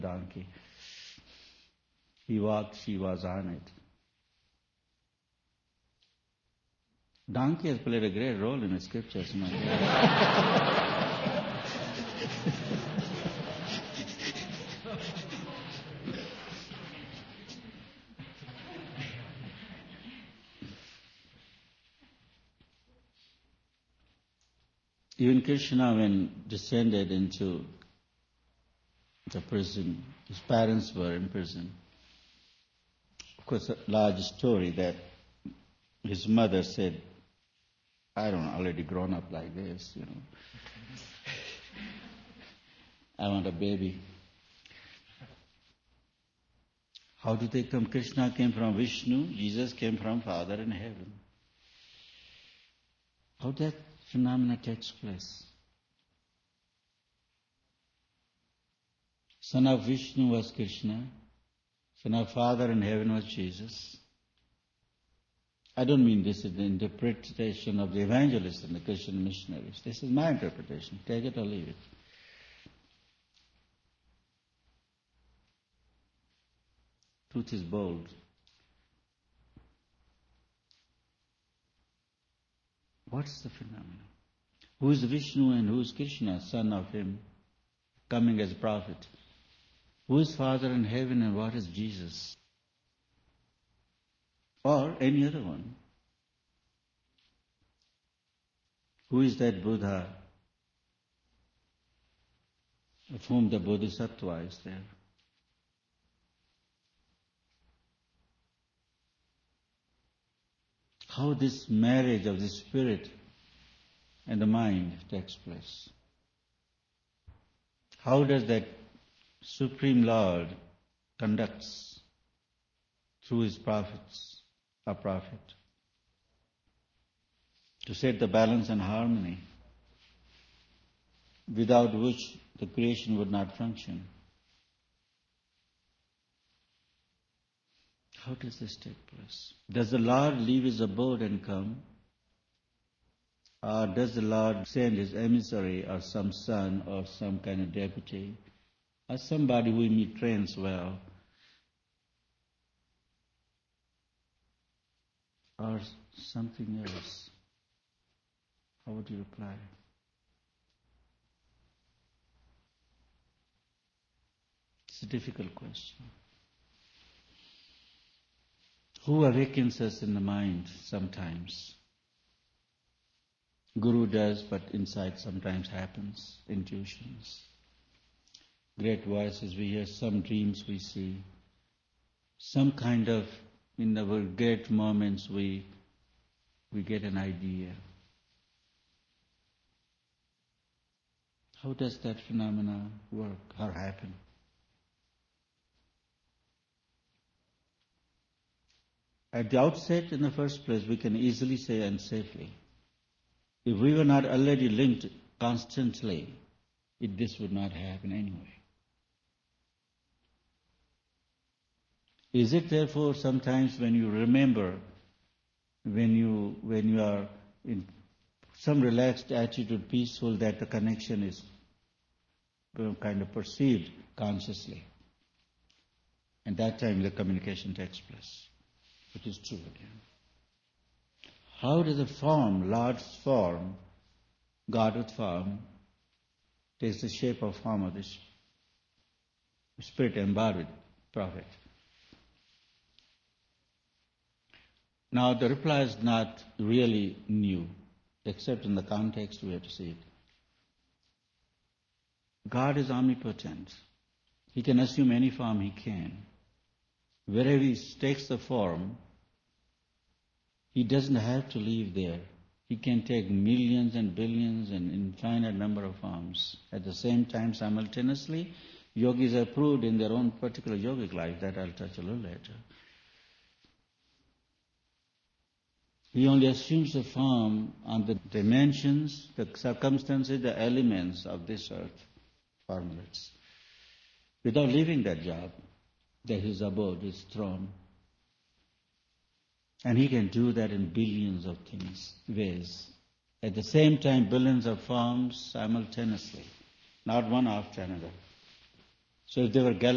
donkey. He walked, she was on it. Donkey has played a great role in the scriptures, my dear. Even Krishna, when descended into the prison, his parents were in prison. Of course, a large story that his mother said, I don't know, already grown up like this, I want a baby. How did they come? Krishna came from Vishnu, Jesus came from Father in heaven. How that phenomena takes place? Son of Vishnu was Krishna, son of Father in heaven was Jesus. I don't mean this is the interpretation of the evangelists and the Christian missionaries. This is my interpretation. Take it or leave it. Truth is bold. What's the phenomenon? Who is Vishnu and who is Krishna, son of him, coming as a prophet? Who is Father in heaven and what is Jesus? Or any other one? Who is that Buddha of whom the Bodhisattva is there? How this marriage of the spirit and the mind takes place? How does that Supreme Lord conducts through his prophets, a prophet, to set the balance and harmony, without which the creation would not function? How does this take place? Does the Lord leave his abode and come? Or does the Lord send his emissary or some son or some kind of deputy or somebody whom he trains well, or something else? How would you reply? It's a difficult question. Who awakens us in the mind sometimes? Guru does, but insight sometimes happens, intuitions. Great voices we hear, some dreams we see, some kind of, in our great moments we get an idea. How does that phenomena work or happen? At the outset, in the first place, we can easily say and safely, if we were not already linked constantly, this would not happen anyway. Is it therefore sometimes when you remember, when you are in some relaxed attitude, peaceful, that the connection is kind of perceived consciously? And that time the communication takes place. It is true again. How does a form, Lord's form, Godhood form, takes the shape of form of this spirit embodied prophet? Now the reply is not really new, except in the context we have to see it. God is omnipotent. He can assume any form he can. Wherever he takes the form, he doesn't have to live there. He can take millions and billions and infinite number of forms. At the same time, simultaneously, yogis are proved in their own particular yogic life, that I'll touch a little later. He only assumes the form on the dimensions, the circumstances, the elements of this earth, formulates, without leaving that job, that his abode, his throne. And he can do that in billions of ways. At the same time, billions of forms simultaneously, not one after another. So if there were